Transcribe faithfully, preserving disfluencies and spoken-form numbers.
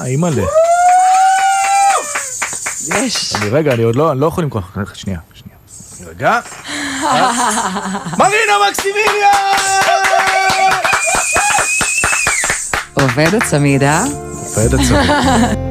אימא'לה. יש. אני רגע, אני עוד לא, אני לא יכול למכוח. שנייה, שנייה. רגע. מרינה מקסימיליה! עובד הצמידה. עובד הצמידה.